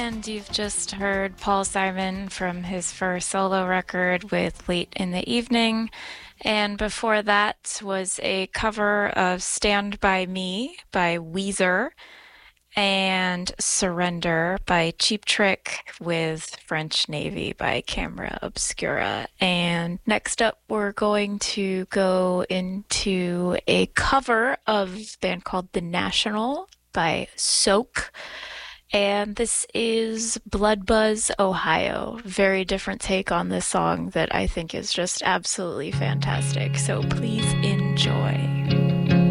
And you've just heard Paul Simon from his first solo record with Late in the Evening. And before that was a cover of Stand By Me by Weezer and Surrender by Cheap Trick with French Navy by Camera Obscura. And next up, we're going to go into a cover of a band called The National by Soak. And this is Blood Buzz, Ohio. Very different take on this song that I think is just absolutely fantastic. So please enjoy.